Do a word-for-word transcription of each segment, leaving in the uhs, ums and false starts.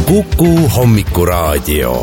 Kuku hommikuraadio.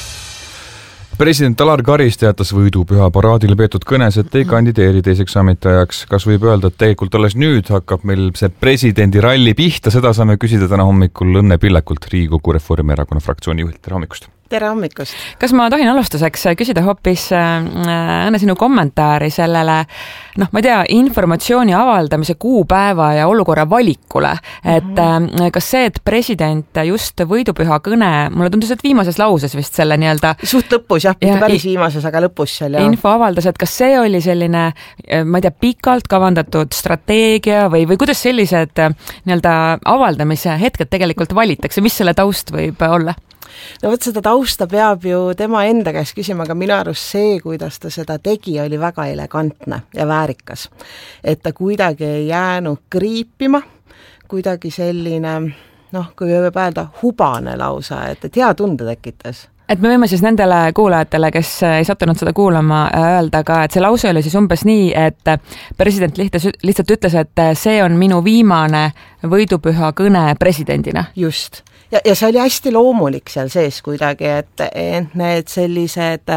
President Alar Karis teatas võidupüha paraadile peetud kõnes, et ei kandideeri teiseks ametiajaks. Kas võib öelda, et tegelikult alles nüüd hakkab meil see presidendi ralli pihta? Seda saame küsida täna hommikul Õnne Pillakult, Riigikogu Reformierakonna fraktsiooni juhilt. Tere hommikust! Tere hommikust! Kas ma tohin alustuseks küsida hoopis Õnne sinu kommentaari sellele, noh, ma ei tea, informatsiooni avaldamise kuupäeva ja olukorra valikule, et mm-hmm. kas see, et president just võidupüha kõne, mulle tundus, et viimases lauses vist selle nii-öelda suht lõpus, jah, mitte päris viimases, aga lõpus seal, jah. Info avaldas, et kas see oli selline, ma ei tea, pikalt kavandatud strateegia või, või kuidas sellised nii-öelda avaldamise hetked tegelikult valitakse, mis selle taust võib olla? No võt, seda tausta peab ju tema enda käest küsima, aga minu arust see, kuidas ta seda tegi, oli väga elegantne ja väärikas. Et ta kuidagi ei jäänud kriipima, kuidagi selline, noh, kui võib öelda, hubane lausa, et, et hea tunde tekitas. Et me võime siis nendele kuulajatele, kes ei sattunud seda kuulama, öelda ka, et see lause oli siis umbes nii, et president lihtsalt ütles, et see on minu viimane võidupüha kõne presidendina. Just. Ja, ja see oli hästi loomulik seal sees kuidagi, et, et need sellised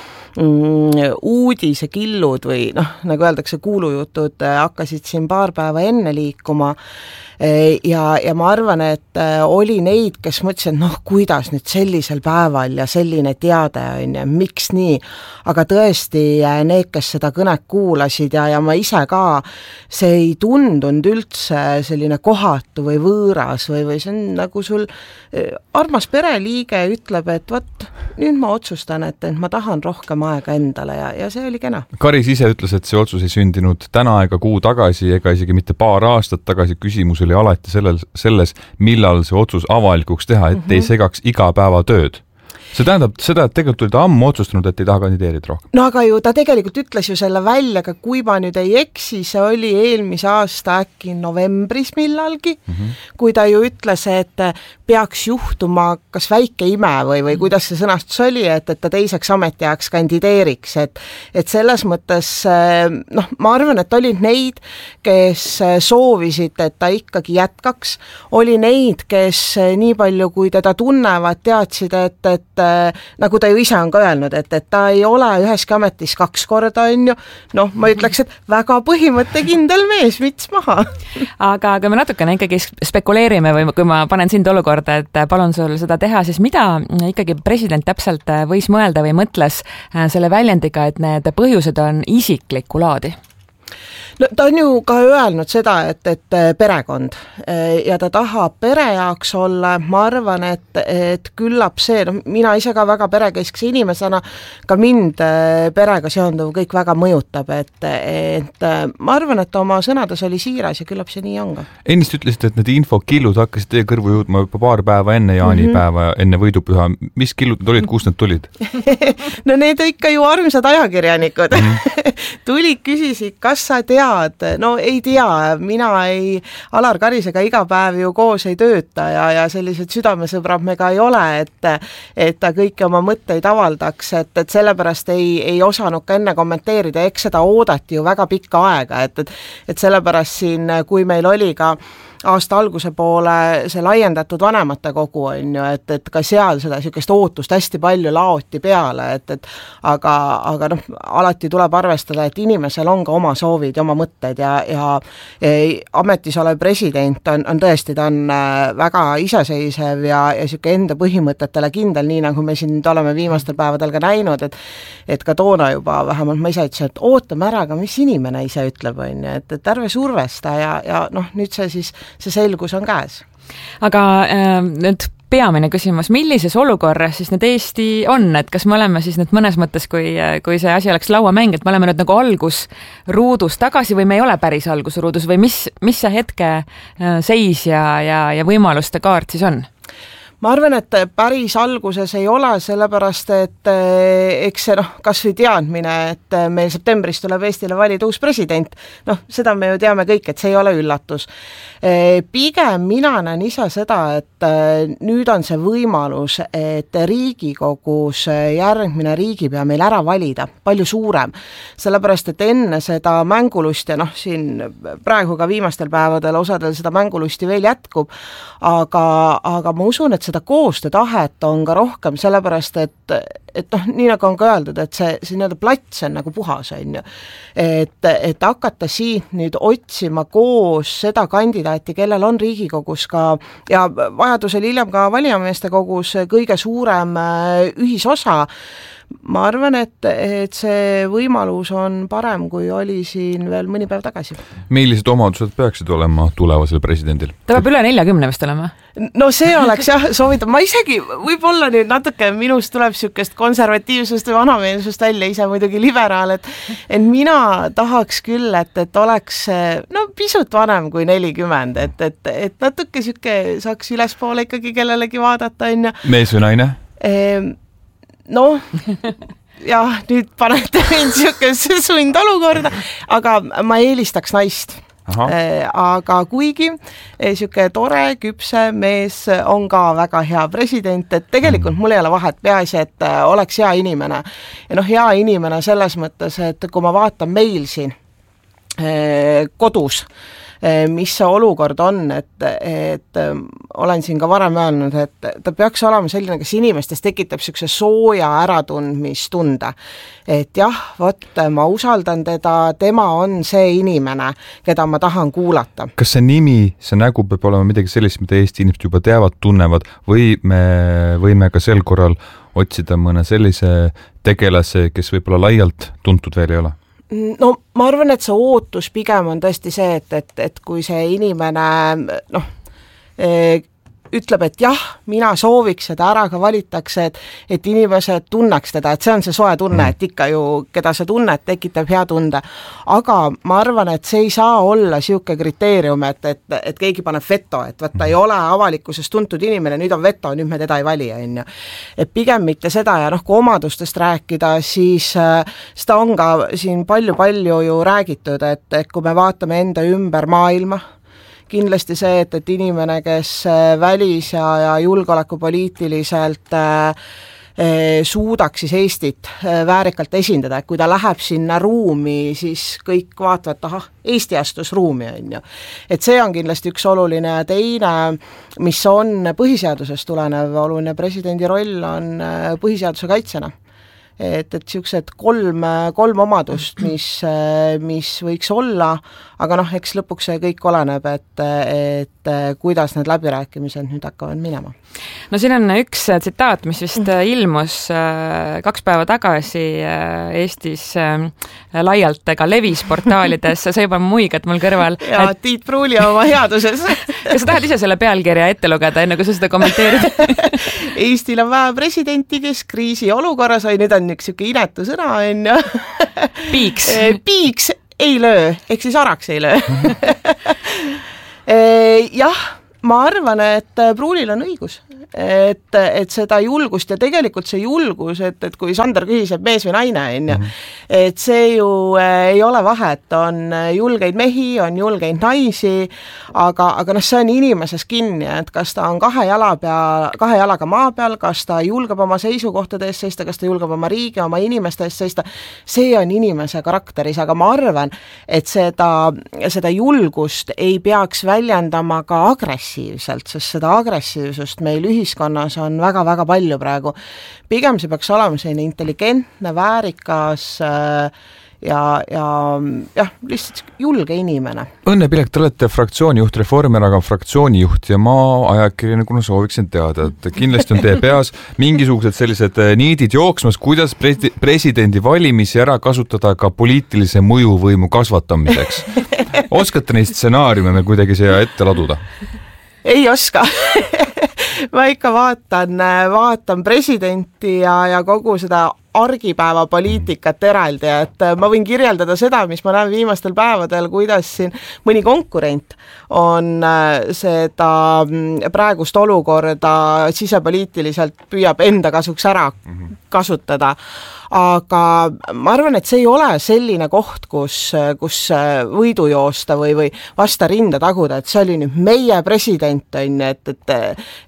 mm, uudisekillud või noh, nagu öeldakse, kuulujutud hakkasid siin paar päeva enne liikuma ja, ja ma arvan, et oli neid, kes mõtlesid, noh, kuidas nüüd sellisel päeval ja selline teade on ja miks nii, aga tõesti need, kes seda kõnet kuulasid ja, ja ma ise ka, see ei tundunud üldse selline kohatu või võõras või, või see on nagu sul armas pereliige ütleb, et vot, nüüd ma otsustan, et, et ma tahan rohkem aega endale ja, ja see oli kena. Karis ise ütles, et see otsus ei sündinud täna ega kuu tagasi ega isegi mitte paar aastat tagasi. Küsimus oli alati sellel, selles, millal see otsus avalikuks teha, et mm-hmm. ei segaks iga päeva tööd. See tähendab seda, et tegelikult oli ta ammu otsustanud, et ei taha kandideerida rohkem. No aga ju ta tegelikult ütles ju selle välja, aga kui ma nüüd ei eksi, see oli eelmise aasta äkki novembris millalgi, mm-hmm. kui ta ju ütles, et peaks juhtuma kas väike ime või, või kuidas see sõnastus oli, et, et ta teiseks ametiajaks kandideeriks. Et, et selles mõttes, noh, ma arvan, et oli neid, kes soovisid, et ta ikkagi jätkaks. Oli neid, kes nii palju, kui teda tunnevad, teadsid, et, et nagu ta ju ise on ka öelnud, et, et ta ei ole üheski ametis kaks korda, on ju. Noh, ma ütleks, et väga põhimõttekindel mees, mits maha. Aga kui me natukene ikkagi spekuleerime või kui ma panen sind olukorda, et palun sul seda teha, siis mida ikkagi president täpselt võis mõelda või mõtles selle väljendiga, et need põhjused on isiklikku laadi? No ta on ju ka öelnud seda, et, et perekond ja ta tahab pere jaoks olla, ma arvan, et, et küllap see, no mina ise ka väga perekeskse inimesena, ka mind perega seonduv kõik väga mõjutab, et, et ma arvan, et oma sõnades oli siiras ja küllap see nii on ka. Ennist ütlesid, et need infokillud hakkasid teie kõrvu jõudma juba paar päeva enne jaanipäeva, mm-hmm. enne võidupüha. Mis killud olid, kus need tulid? No need ikka ju armsad ajakirjanikud. Mm-hmm. Tulid, küsisid, kas sa tead, no ei tea, mina ei, Alar Karisega iga päev ju koos ei tööta ja, ja sellised südamesõbrad me ka ei ole, et, et ta kõiki oma mõtteid avaldaks, et, et sellepärast ei, ei osanud ka enne kommenteerida, eks seda oodati ju väga pikka aega, et, et, et sellepärast siin, kui meil oli ka aasta alguse poole see laiendatud vanemate kogu on ju, et, et ka seal seda sükest ootust hästi palju laoti peale, et, et aga, aga noh, alati tuleb arvestada, et inimesel on ka oma soovid ja oma mõtted ja, ja, ja ametis olev president on, on tõesti, ta on väga iseseisev ja, ja süke enda põhimõtetele kindel, nii nagu me siin oleme viimastel päevadel ka näinud, et, et ka toona juba vähemalt ma ise ütlesin, et ootame ära ka, mis inimene ise ütleb, on ju, et, et ärve survesta ja, ja noh, nüüd see siis see selgus on käes. Aga äh, nüüd peamine küsimus, millises olukorras siis nüüd Eesti on, et kas me oleme siis nüüd mõnes mõttes, kui, kui see asi oleks lauamäng, et me oleme nüüd nagu algusruudus tagasi või me ei ole päris algusruudus või mis, mis see hetke seis ja, ja, ja võimaluste kaart siis on? Ma arvan, et päris alguses ei ole, sellepärast, et eks see noh, kas või teadmine, et meil septembris tuleb Eestile valida uus president, noh, seda me ju teame kõik, et see ei ole üllatus. Pigem mina näen ise seda, et nüüd on see võimalus, et Riigikogus järgmine riigipea meil ära valida, palju suurem, sellepärast, et enne seda mängulust ja noh, siin praegu ka viimastel päevadel osadel seda mängulusti veel jätkub, aga, aga ma usun, et seda seda koostöötahet on ka rohkem, sellepärast et, et noh, nii nagu on ka öeldud, et see, see nii-öelda plats on nagu puhas, on ju. Et, et hakata siit nüüd otsima koos seda kandidaati, kellel on Riigikogus ka ja vajadusel hiljem ka valijameeste kogus kõige suurem ühisosa, ma arvan, et, et see võimalus on parem, kui oli siin veel mõni päev tagasi. Millised omadused peaksid olema tulevasel presidendil? Ta peab üle neljakümne vist olema? No see oleks jah, soovitab. Ma isegi võib-olla nüüd natuke minust tuleb sükest konservatiivsust või vanameelsust välja, ise muidugi liberaal, et, et mina tahaks küll, et, et oleks no, pisut vanem kui nelikümmend, et, et, et natuke süke saaks ülespoole ikkagi kellelegi vaadata. On ja. Mees või naine? Ehm, noh, jah, nüüd panete mind sükesse sundolukorda, aga ma eelistaks naist. Äh, aga kuigi süke tore, küpse mees on ka väga hea president, et tegelikult mul ei ole vahet, peaasi, et oleks hea inimene. Ja noh, hea inimene selles mõttes, et kui ma vaatan meil siin äh, kodus, mis see olukord on, et, et olen siin ka varem öelnud, et ta peaks olema selline, kes inimestes tekitab sükse sooja äratundmistunde. Et jah, vot, ma usaldan teda, tema on see inimene, keda ma tahan kuulata. Kas see nimi, see nägu peab olema midagi sellist, mida Eesti inimesed juba teavad, tunnevad, või me võime ka sel korral otsida mõne sellise tegelase, kes võib-olla laialt tuntud veel ei ole? No ma arvan, et see ootus pigem on tõesti see, et, et, et kui see inimene noh, ütleb, et jah, mina sooviks seda ära ka valitakse, et, et inimesed tunneks teda, et see on see soe tunne, et ikka ju, keda see tunnet tekitab hea tunde. Aga ma arvan, et see ei saa olla siuke kriteerium, et, et, et keegi paneb veto, et võtta ei ole avalikkuses tuntud inimene, nüüd on veto, nüüd me teda ei vali, on ju. Et pigem mitte seda ja noh, kui omadustest rääkida, siis seda on ka siin palju-palju ju räägitud, et, et kui me vaatame enda ümber maailma, kindlasti see, et, et inimene, kes välis- ja, ja julgeolekupoliitiliselt äh, suudaks siis Eestit väärikalt esindada, et kui ta läheb sinna ruumi, siis kõik vaatavad, aha, Eesti astus ruumi, on ju. Et see on kindlasti üks oluline ja teine, mis on põhiseadusest tulenev oluline presidendi roll, on põhiseaduse kaitsena. Et, et siuksed kolm, kolm omadust, mis, mis võiks olla, aga noh, eks lõpuks see kõik oleneb, et, et kuidas need läbirääkimised nüüd hakkavad minema. No siin on üks tsitaat, mis vist ilmus kaks päeva tagasi Eestis laialt ega levis portaalides, sa juba muigad mul kõrval. Ja et... Tiit Pruuli oma headuses. Kas sa tahad ise selle pealkirja ette lugeda, enne kui sa seda kommenteerid? Eestil on vaja presidenti, kes kriisi olukorras või nüüd on üks siuke inetu sõna, on ju. Piiks. Piiks ei löö, ehk siis araks ei löö. Jah, ma arvan, et Pruulil on õigus, et, et seda julgust ja tegelikult see julgus, et, et kui Sander küsis, et mees või naine, on ju, et see ju ei ole vahet, on julgeid mehi, on julgeid naisi, aga, aga noh, see on inimeses kinni, et kas ta on kahe jala peal, kahe jalaga maa peal, kas ta julgeb oma seisukohtade eest seista, kas ta julgeb oma riigi, oma inimeste eest seista, see on inimese karakteris, aga ma arvan, et seda, seda julgust ei peaks väljendama ka agressiivselt, sest seda agressiivsust meil ühiskonnas on väga-väga palju praegu. Pigem see peaks olema selline intelligentne, väärikas ja, ja jah, lihtsalt julge inimene. Õnne Pilek, te olete fraktsioonijuht, Reformierakonna fraktsioonijuht ja ma ajakirjanikuna sooviksin teada, et kindlasti on teie peas mingisugused sellised niidid jooksmas, kuidas presidendi valimisi ära kasutada ka poliitilise mõjuvõimu kasvatamiseks. Oskate neid stsenaariume me kuidagi siia ette laduda? Ei oska. Ma ikka vaatan, vaatan presidenti ja, ja kogu seda argipäeva poliitikat eraldi, et ma võin kirjeldada seda, mis ma näen viimastel päevadel, kuidas siin mõni konkurent on seda praegust olukorda sisepoliitiliselt püüab enda kasuks ära kasutada. Aga ma arvan, et see ei ole selline koht, kus, kus võidu joosta või, või vasta rinda taguda, et see oli nüüd meie president, on, et, et, et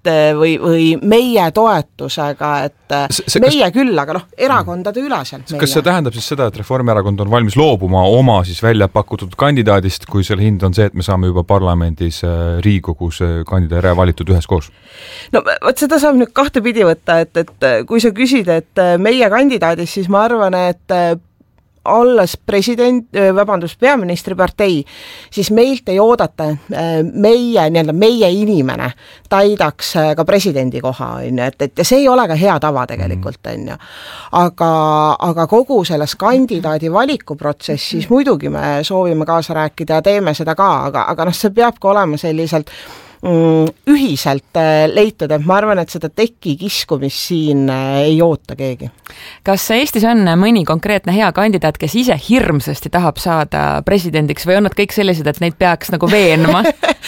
või, või meie toetusega, et see, see, meie kas, küll, aga noh, erakondade üleselt. Kas see tähendab siis seda, et Reformierakond on valmis loobuma oma siis välja pakutud kandidaadist, kui selle hind on see, et me saame juba parlamendis Riigikogus kandidaadi valitud üheskoos? No võt seda saab nüüd kahte pidi võtta, et, et kui sa küsid, et meie kandidaadist, siis ma arvan, et alles president, vabandust, peaministri partei, siis meilt ei oodata, meie, nii-öelda meie inimene täidaks ka presidendi koha, et, et ja see ei ole ka hea tava tegelikult, on ju. Aga, aga kogu selles kandidaadi valikuprotsessis muidugi me soovime kaasa rääkida ja teeme seda ka, aga, aga noh, see peab ka olema selliselt ühiselt leitud, et ma arvan, et seda teki kiskumist siin ei oota keegi. Kas Eestis on mõni konkreetne hea kandidaat, kes ise hirmsasti tahab saada presidendiks või on nad kõik sellised, et neid peaks nagu veenma?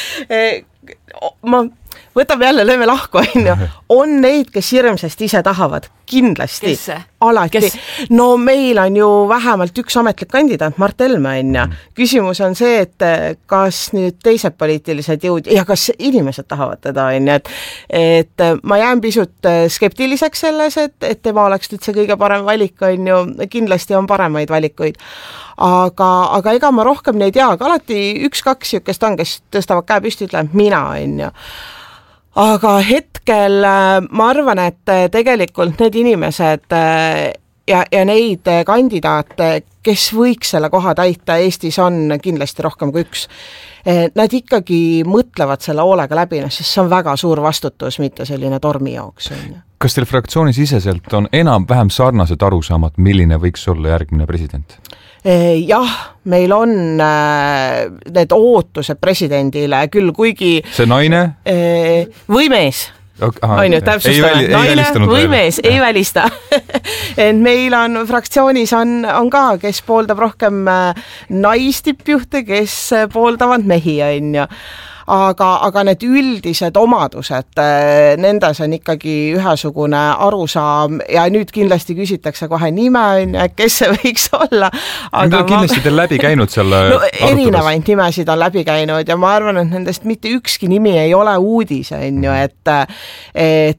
ma võtame jälle, lööme lahku, on ju. On neid, kes hirmsasti ise tahavad, kindlasti. Kes see? Alati. Kes? No meil on ju vähemalt üks ametlik kandidaat, Mart Helme, on ju. Küsimus on see, et kas nüüd teised poliitilised jõud ja kas inimesed tahavad teda, on ju. Et, et ma jään pisut skeptiliseks selles, et, et tema oleks nüüd see kõige parem valik, on ju. Kindlasti on paremaid valikuid. Aga, aga ega ma rohkem neid tea, aga alati üks-kaks jõukest on, kes tõstavad käe püsti, ütleb mina, on ju. Aga hetkel ma arvan, et tegelikult need inimesed ja, ja neid kandidaate, kes võiks selle koha täita Eestis on kindlasti rohkem kui üks. Nad ikkagi mõtlevad selle hoolega läbi, sest see on väga suur vastutus, mitte selline tormi jooks. Kas teil fraktsioonis iseselt on enam-vähem sarnased arusaamad, milline võiks olla järgmine president? Jah, meil on need ootused presidendile, küll kuigi... See naine? Või mees. Aha, on ju, täpsustame. Naine või mees, ei välista. Et meil on, fraktsioonis on, on ka, kes pooldab rohkem naistippjuhte, kes pooldavad mehi, on ju. Aga, aga need üldised omadused, nendes on ikkagi ühesugune arusaam ja nüüd kindlasti küsitakse kohe nime, kes see võiks olla. Aga ma... kindlasti teil läbi käinud selle no, erinevaid nimesid on läbi käinud ja ma arvan, et nendest mitte ükski nimi ei ole uudis, on ju, et, et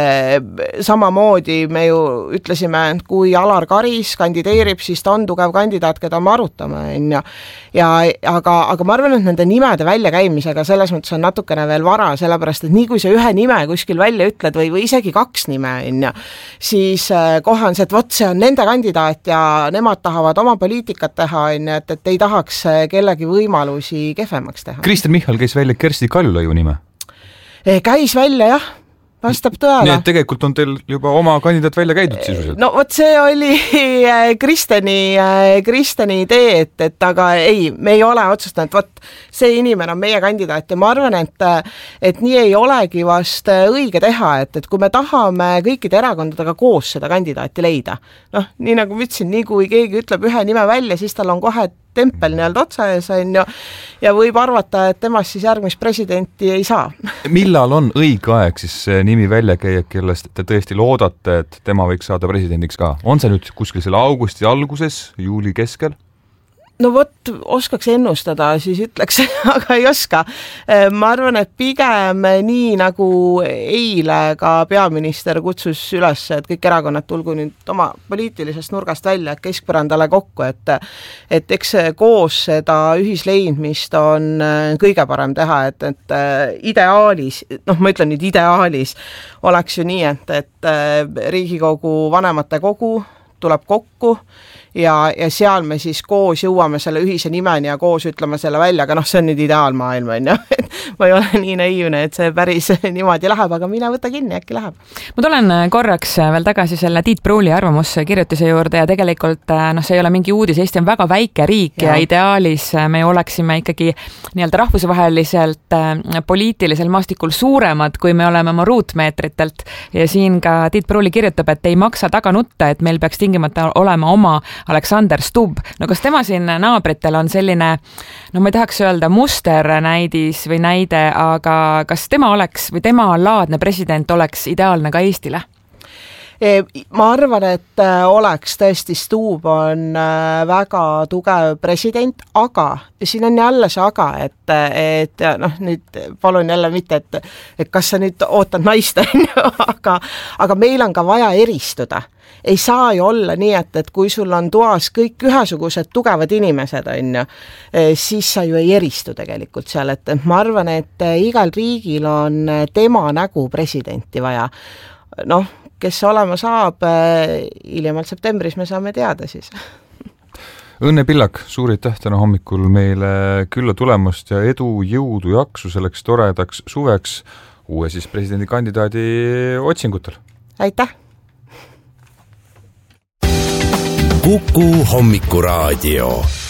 samamoodi me ju ütlesime, et kui Alar Karis kandideerib, siis ta on tugev kandidaat, keda me arutame, on ju. Ja, aga, aga ma arvan, et nende nimede väljakäimisega selles mõttes on natukene veel vara, sellepärast, et nii kui sa ühe nime kuskil välja ütled või, või isegi kaks nime, on ju, siis kohe on see, et vot see on nende kandidaat ja nemad tahavad oma poliitikat teha, on ju, et, et ei tahaks kellegi võimalusi kehvemaks teha. Kristen Michal käis välja Kersti Kaljulaiu nime? Käis välja, jah. Vastab tõele. Nii, et tegelikult on teil juba oma kandidaat välja käidud sisuliselt. No vot see oli Kristeni, Kristeni idee, et, et aga ei, me ei ole otsustanud, vot see inimene on meie kandidaat ja ma arvan, et, et nii ei olegi vast õige teha, et, et kui me tahame kõikide erakondadega koos seda kandidaati leida, noh, nii nagu ma ütlesin, nii kui keegi ütleb ühe nime välja, siis tal on kohe tempel nii-öelda otsa ees on ju, ja võib arvata, et temast siis järgmist presidenti ei saa. Millal on õige aeg siis nimi välja käia, kellest te tõesti loodate, et tema võiks saada presidendiks ka? On see nüüd kuskil selle augusti alguses, juuli keskel? No vot, oskaks ennustada, siis ütleks, aga ei oska. Ma arvan, et pigem nii nagu eile ka peaminister kutsus üles, et kõik erakonnad tulgu nüüd oma poliitilisest nurgast välja, et keskpõrandale kokku, et, et eks koos seda ühisleidmist on kõige parem teha, et, et ideaalis, noh ma ütlen nüüd ideaalis, oleks ju nii, et, et Riigikogu vanemate kogu tuleb kokku ja, ja seal me siis koos jõuame selle ühise nimeni ja koos ütleme selle välja, aga noh, see on nüüd ideaalmaailm, on ju. Ma ei ole nii naiivne, et see päris niimoodi läheb, aga mine võta kinni, äkki läheb. Ma tulen korraks veel tagasi selle Tiit Pruuli arvamuskirjutise juurde ja tegelikult noh, see ei ole mingi uudis, Eesti on väga väike riik ja, ja ideaalis me oleksime ikkagi nii-öelda rahvusvaheliselt poliitilisel maastikul suuremad, kui me oleme oma ruutmeetritelt ja siin ka Tiit Pruuli kirjutab, et ei maksa taga nutta, et meil peaks tingimata olema oma Aleksander Stubb. No kas tema siin naabritel on selline, no ma ei tahaks öelda musternäidis või näide, aga kas tema oleks või tema laadne president oleks ideaalne ka Eestile? Ma arvan, et oleks tõesti Stubb on väga tugev president, aga siin on jälle see aga, et, et noh, nüüd palun jälle mitte, et, et kas sa nüüd ootad naist, aga, aga meil on ka vaja eristuda. Ei saa ju olla nii, et, et kui sul on toas kõik ühesugused tugevad inimesed, on ju, siis sa ju ei eristu tegelikult seal, et ma arvan, et igal riigil on tema nägu presidenti vaja. Noh, kes olema saab, hiljemalt septembris me saame teada siis. Õnne Pillak, suur aitäh täna hommikul meile külla tulemast ja edu, jõudu, jaksu selleks toredaks suveks uue siis presidendikandidaadi otsingutel. Aitäh! Kuku Hommikuraadio.